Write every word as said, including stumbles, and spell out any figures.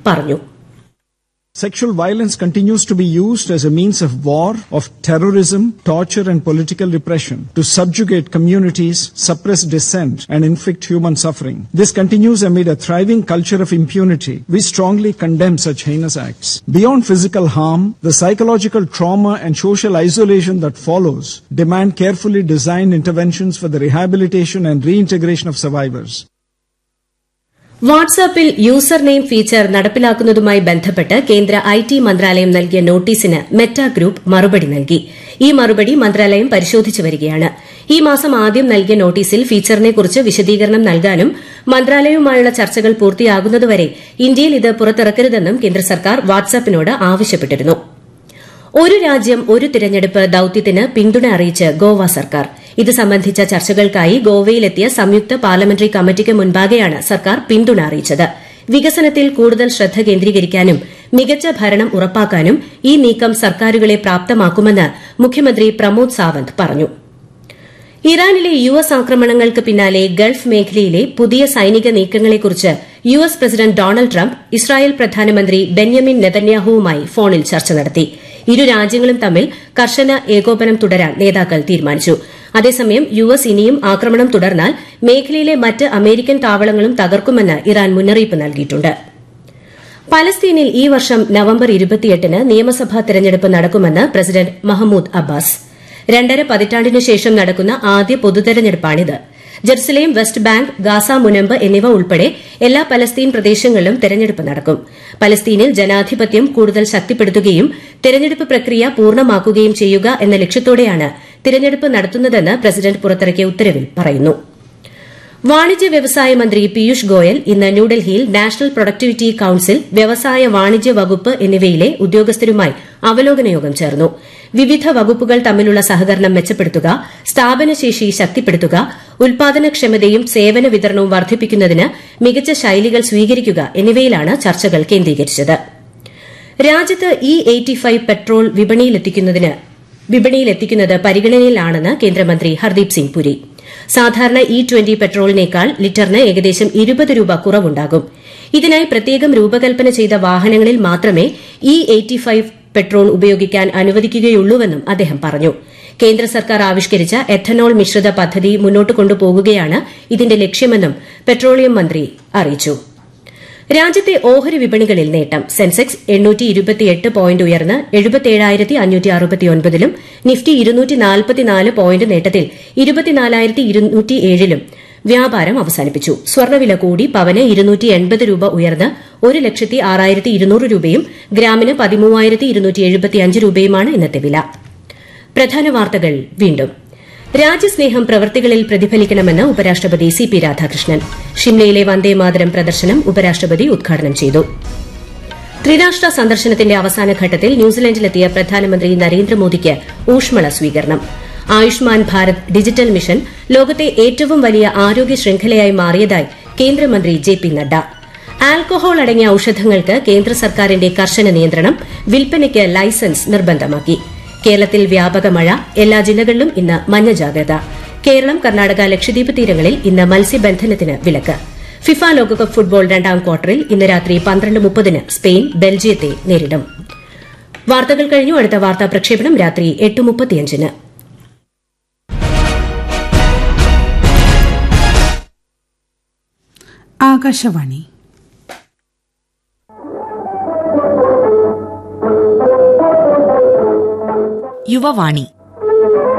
പറഞ്ഞു. Sexual violence continues to be used as a means of war, of terrorism, torture and political repression to subjugate communities, suppress dissent and inflict human suffering. This continues amid a thriving culture of impunity. We strongly condemn such heinous acts. Beyond physical harm, the psychological trauma and social isolation that follows demand carefully designed interventions for the rehabilitation and reintegration of survivors. വാട്സാപ്പിൽ user name feature നടപ്പിലാക്കുന്നതുമായി ബന്ധപ്പെട്ട് കേന്ദ്ര I T മന്ത്രാലയം നൽകിയ നോട്ടീസിന് Meta group മറുപടി നൽകി. ഈ മറുപടി മന്ത്രാലയം പരിശോധിച്ചു വരികയാണ്. ഈ മാസം ആദ്യം നൽകിയ നോട്ടീസിൽ ഫീച്ചറിനെക്കുറിച്ച് വിശദീകരണം നൽകാനും മന്ത്രാലയവുമായുള്ള ചർച്ചകൾ പൂർത്തിയാകുന്നതുവരെ ഇന്ത്യയിൽ ഇത് പുറത്തിറക്കരുതെന്നും കേന്ദ്ര സർക്കാർ വാട്സാപ്പിനോട് ആവശ്യപ്പെട്ടിരുന്നു. ഒരു രാജ്യം ഒരു തിരഞ്ഞെടുപ്പ് ദൌത്യത്തിന് പിന്തുണ അറിയിച്ച് ഗോവ സർക്കാർ. ഇത് സംബന്ധിച്ച ചർച്ചകൾക്കായി ഗോവയിലെത്തിയ സംയുക്ത പാർലമെന്ററി കമ്മിറ്റിക്ക് മുൻപാകെയാണ് സർക്കാർ പിന്തുണ അറിയിച്ചത്. വികസനത്തിൽ കൂടുതൽ ശ്രദ്ധ കേന്ദ്രീകരിക്കാനും മികച്ച ഭരണം ഉറപ്പാക്കാനും ഈ നീക്കം സർക്കാരുകളെ പ്രാപ്തമാക്കുമെന്ന് മുഖ്യമന്ത്രി പ്രമോദ് സാവന്ത് പറഞ്ഞു. ഇറാനിലെ യു എസ് ആക്രമണങ്ങൾക്ക് പിന്നാലെ ഗൾഫ് മേഖലയിലെ പുതിയ സൈനിക നീക്കങ്ങളെക്കുറിച്ച് U S president Donald Trump Israel പ്രധാനമന്ത്രി ബെന്യാമിൻ നെതന്യാഹുവുമായി ഫോണിൽ ചർച്ച നടത്തി. ഇരു രാജ്യങ്ങളും തമ്മിൽ കർശന ഏകോപനം തുടരാൻ നേതാക്കൾ തീരുമാനിച്ചു. അതേസമയം യു എസ് ഇനിയും ആക്രമണം തുടർന്നാൽ മേഖലയിലെ മറ്റ് അമേരിക്കൻ താവളങ്ങളും തകർക്കുമെന്ന് ഇറാൻ മുന്നറിയിപ്പ് നൽകിയിട്ടുണ്ട്. പലസ്തീനിൽ ഈ വർഷം നവംബർ ഇരുപത്തിയെട്ടിന് നിയമസഭാ തെരഞ്ഞെടുപ്പ് നടക്കുമെന്ന് പ്രസിഡന്റ് മഹ്മൂദ് അബ്ബാസ്. രണ്ടര പതിറ്റാണ്ടിനു ശേഷം നടക്കുന്ന ആദ്യ പൊതുതെരഞ്ഞെടുപ്പാണിത്. ജെറുസലേം, വെസ്റ്റ് ബാങ്ക്, ഗാസ മുനമ്പ് എന്നിവ ഉൾപ്പെടെ എല്ലാ പലസ്തീൻ പ്രദേശങ്ങളിലും തെരഞ്ഞെടുപ്പ് നടക്കും. പലസ്തീനിൽ ജനാധിപത്യം കൂടുതൽ ശക്തിപ്പെടുത്തുകയും തെരഞ്ഞെടുപ്പ് പ്രക്രിയ പൂർണ്ണമാക്കുകയും ചെയ്യുക എന്ന ലക്ഷ്യത്തോടെയാണ് തെരഞ്ഞെടുപ്പ് നടത്തുന്നതെന്ന് പ്രസിഡന്റ് പുറത്തിറക്കിയ ഉത്തരവിൽ പറയുന്നു. വാണിജ്യ വ്യവസായ മന്ത്രി പീയൂഷ് ഗോയൽ ഇന്ന് ന്യൂഡൽഹിയിൽ നാഷണൽ പ്രൊഡക്ടിവിറ്റി കൌൺസിൽ, വ്യവസായ വാണിജ്യ വകുപ്പ് എന്നിവയിലെ ഉദ്യോഗസ്ഥരുമായി അവലോകന യോഗം ചേർന്നു. വിവിധ വകുപ്പുകൾ തമ്മിലുള്ള സഹകരണം മെച്ചപ്പെടുത്തുക, സ്ഥാപനശേഷി ശക്തിപ്പെടുത്തുക, ഉൽപാദനക്ഷമതയും സേവന വിതരണവും വർദ്ധിപ്പിക്കുന്നതിന് മികച്ച ശൈലികൾ സ്വീകരിക്കുക എന്നിവയിലാണ് ചർച്ചകൾ കേന്ദ്രീകരിച്ചത്. രാജ്യത്ത് ഇ എയ്റ്റി ഫൈവ് പെട്രോൾ വിപണിയിലെത്തിക്കുന്നത് പരിഗണനയിലാണെന്ന് കേന്ദ്രമന്ത്രി ഹർദീപ് സിംഗ് പുരി. സാധാരണ ഇ ട്വന്റി പെട്രോളിനേക്കാൾ ലിറ്ററിന് ഏകദേശം ഇരുപത് രൂപ കുറവുണ്ടാകും. ഇതിനായി പ്രത്യേകം രൂപകൽപ്പന ചെയ്ത വാഹനങ്ങളിൽ മാത്രമേ ഇ എയ്റ്റി ഫൈവ് പെട്രോൾ ഉപയോഗിക്കാൻ അനുവദിക്കുകയുള്ളൂവെന്നും അദ്ദേഹം പറഞ്ഞു. കേന്ദ്ര സർക്കാർ ആവിഷ്കരിച്ച എഥനോൾ മിശ്രിത പദ്ധതി മുന്നോട്ട് കൊണ്ടുപോകുകയാണ് ഇതിന്റെ ലക്ഷ്യമെന്നും പെട്രോളിയം മന്ത്രി അറിയിച്ചു. രാജ്യത്തെ ഓഹരി വിപണികളിൽ നേട്ടം. സെൻസെക്സ് എണ്ണൂറ്റി ഇരുപത്തിയെട്ട് പോയിന്റ് ഉയർന്ന് എഴുപത്തിയേഴായിരത്തി അഞ്ഞൂറ്റി അറുപത്തിയൊൻപതിലും നിഫ്റ്റി ഇരുന്നൂറ്റി നാൽപ്പത്തിനാല് പോയിന്റ് നേട്ടത്തിൽ ഇരുപത്തിനാലായിരത്തി ഇരുന്നൂറ്റിയേഴിലും വ്യാപാരം അവസാനിപ്പിച്ചു. സ്വർണ്ണവില കൂടി പവന് ഇരുന്നൂറ്റി എൺപത് രൂപ ഉയർന്ന് ഒരു ലക്ഷത്തി ആറായിരത്തി ഇരുന്നൂറ് രൂപയും ഗ്രാമിന് പതിമൂവായിരത്തി ഇരുന്നൂറ്റി എഴുപത്തിയഞ്ച് രൂപയുമാണ് ഇന്നത്തെ വില. പ്രധാന വാർത്തകൾ വീണ്ടും. രാജ്യസ്നേഹം പ്രവൃത്തികളിൽ പ്രതിഫലിക്കണമെന്ന് ഉപരാഷ്ട്രപതി സി പി രാധാകൃഷ്ണൻ. ഷിംലയിലെ വന്ദേമാതരം പ്രദർശനം ഉപരാഷ്ട്രപതി ഉദ്ഘാടനം ചെയ്തു. ത്രിരാഷ്ട്ര സന്ദർശനത്തിന്റെ അവസാനഘട്ടത്തിൽ ന്യൂസിലൻഡിലെത്തിയ പ്രധാനമന്ത്രി നരേന്ദ്രമോദിക്ക് ഊഷ്മള സ്വീകരണം. ആയുഷ്മാൻ ഭാരത് ഡിജിറ്റൽ മിഷൻ ലോകത്തെ ഏറ്റവും വലിയ ആരോഗ്യ ശൃംഖലയായി മാറിയതായി കേന്ദ്രമന്ത്രി ജെ പി നഡ്ഡ. ആൽക്കഹോൾ അടങ്ങിയ ഔഷധങ്ങൾക്ക് കേന്ദ്ര സർക്കാരിന്റെ കർശന നിയന്ത്രണം. വിൽപ്പനയ്ക്ക് ലൈസൻസ് നിർബന്ധമാക്കി. കേരളത്തിൽ വ്യാപക മഴ. എല്ലാ ജില്ലകളിലും ഇന്ന് മഞ്ഞ ജാഗ്രത. കേരളം, കർണാടക, ലക്ഷദ്വീപ് തീരങ്ങളിൽ ഇന്ന് മത്സ്യബന്ധനത്തിന് വിലക്ക്. ഫിഫ ലോകകപ്പ് ഫുട്ബോൾ രണ്ടാം ക്വാർട്ടറിൽ ഇന്ന് രാത്രി പന്ത്രണ്ട് മുപ്പതിന് സ്പെയിൻ ബെൽജിയത്തെ നേരിടും. വാർത്തകൾ കഴിഞ്ഞു. അടുത്ത വാർത്താ പ്രക്ഷേപണം രാത്രി എട്ട് മുപ്പത്തിയഞ്ചിന്. ആകാശവാണി. യുവവാണി.